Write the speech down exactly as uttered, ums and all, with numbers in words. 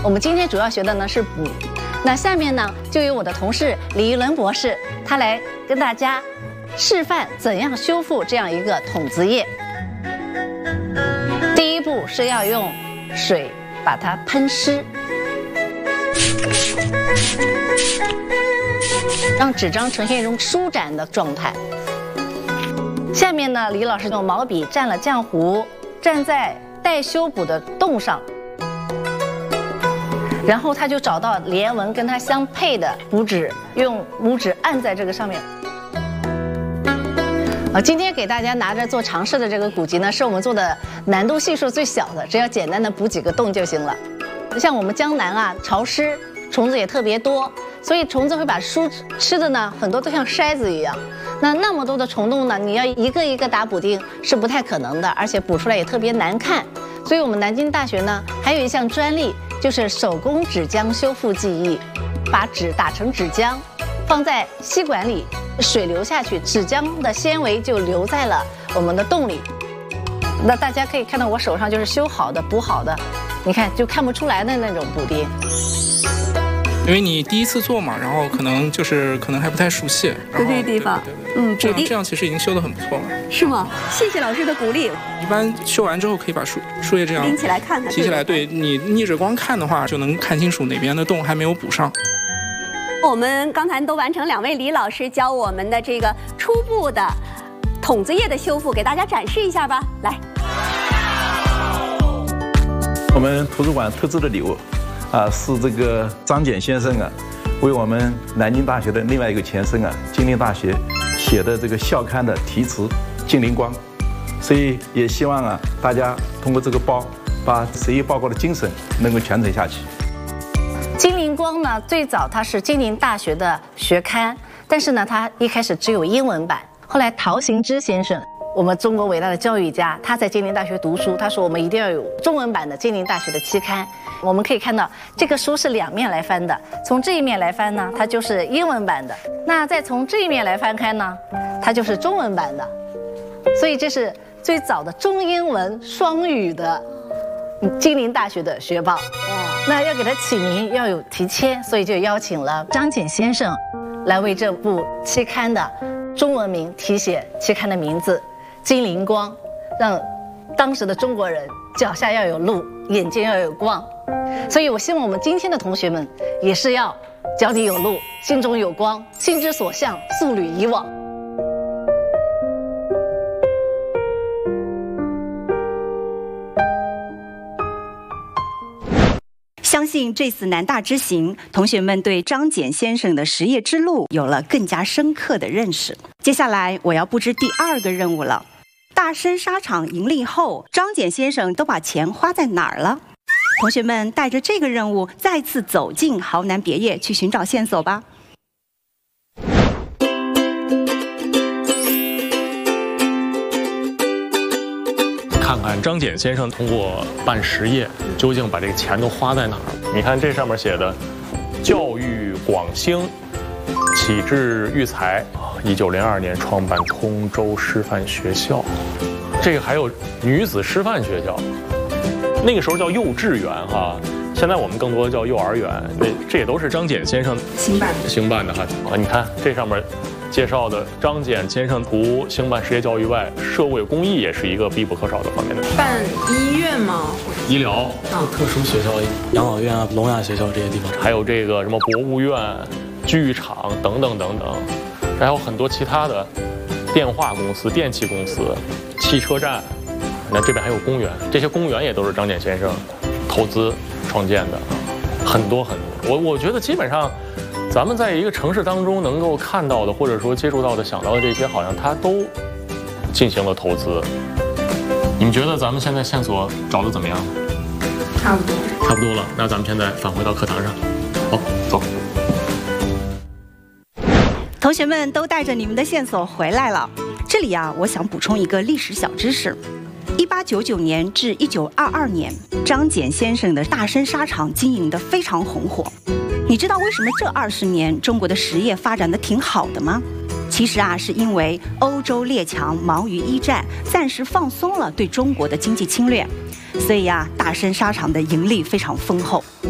我们今天主要学的呢是补，那下面呢就由我的同事李一伦博士，他来跟大家示范怎样修复这样一个筒子叶。第一步是要用水把它喷湿，让纸张呈现一种舒展的状态。下面呢，李老师用毛笔蘸了浆糊，蘸在待修补的洞上。然后他就找到连纹跟它相配的补纸，用拇指按在这个上面。啊，今天给大家拿着做尝试的这个古籍呢，是我们做的难度系数最小的，只要简单的补几个洞就行了。像我们江南啊，潮湿，虫子也特别多，所以虫子会把书吃的呢，很多都像筛子一样。那那么多的虫洞呢，你要一个一个打补丁是不太可能的，而且补出来也特别难看。所以我们南京大学呢，还有一项专利。就是手工纸浆修复技艺，把纸打成纸浆，放在吸管里，水流下去，纸浆的纤维就留在了我们的洞里。那大家可以看到我手上就是修好的、补好的，你看就看不出来的那种补丁。 因为你第一次做嘛，然后可能就是可能还不太熟悉， 就这个地方， 对对对嗯， 这样这样其实已经修得很不错了。 是吗？谢谢老师的鼓励。 一般修完之后可以把树树叶这样拎起来看看， 提起来，对你逆着光看的话，就能看清楚哪边的洞还没有补上。 我们刚才都完成两位李老师教我们的这个初步的筒子叶的修复，给大家展示一下吧。来， 我们图书馆特制的礼物。啊，是这个张謇先生啊，为我们南京大学的另外一个前身啊，金陵大学写的这个校刊的题词《金陵光》，所以也希望啊，大家通过这个包，把实验报告的精神能够传承下去。 金陵光呢，最早它是金陵大学的学刊，但是呢，它一开始只有英文版，后来陶行知先生。我们中国伟大的教育家，他在金陵大学读书，他说我们一定要有中文版的金陵大学的期刊。我们可以看到，这个书是两面来翻的，从这一面来翻呢，它就是英文版的；那再从这一面来翻开呢，它就是中文版的。所以这是最早的中英文双语的金陵大学的学报。那要给它起名要有题签，所以就邀请了张謇先生来为这部期刊的中文名题写期刊的名字。金陵光，让当时的中国人脚下要有路，眼睛要有光。所以我希望我们今天的同学们也是要脚底有路，心中有光，心之所向，素履以往。 相信这次南大之行，同学们对张謇先生的实业之路有了更加深刻的认识。接下来我要布置第二个任务了。大深沙场盈利后，张謇先生都把钱花在哪儿了？同学们带着这个任务再次走进豪南别业去寻找线索吧。 看看张謇先生通过办实业，究竟把这个钱都花在哪儿？你看这上面写的“教育广兴，启智育才”。一九零二年创办通州师范学校，这个还有女子师范学校，那个时候叫幼稚园哈，现在我们更多叫幼儿园。这这也都是张謇先生兴办兴办的哈啊！你看这上面介绍的张謇先生除兴办实业教育外，社会公益也是一个必不可少的方面的。 办医院吗？ 医疗、 特殊学校、养老院啊、聋哑学校这些地方， 还有这个什么博物院、剧场等等等等。还有很多其他的电话公司、电器公司、汽车站，那这边还有公园，这些公园也都是张謇先生投资创建的，很多很多。我我觉得基本上，咱们在一个城市当中能够看到的，或者说接触到的、想到的这些，好像他都进行了投资。你们觉得咱们现在线索找的怎么样？ 差不多， 差不多了。那咱们现在返回到课堂上，好，走。 同学们都带着你们的线索回来了。这里啊，我想补充一个历史小知识：一八九九年至一九二二年，张謇先生的大深沙场经营得非常红火。你知道为什么这二十年中国的实业发展得挺好的吗？其实啊，是因为欧洲列强忙于一战，暂时放松了对中国的经济侵略，所以啊，大深沙场的盈利非常丰厚。